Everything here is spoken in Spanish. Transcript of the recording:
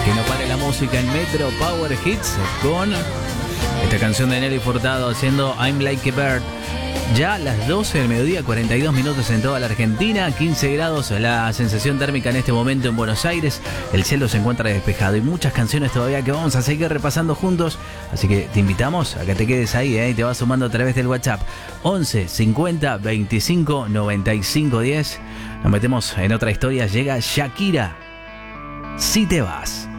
Que no pare la música en Metro Power Hits con esta canción de Nelly Furtado haciendo I'm Like a Bird. Ya las 12 del mediodía, 42 minutos en toda la Argentina, 15 grados la sensación térmica en este momento en Buenos Aires. El cielo se encuentra despejado y muchas canciones todavía que vamos a seguir repasando juntos. Así que te invitamos a que te quedes ahí y te vas sumando a través del WhatsApp 11 50 25 95 10. Nos metemos en otra historia. Llega Shakira. Si te vas.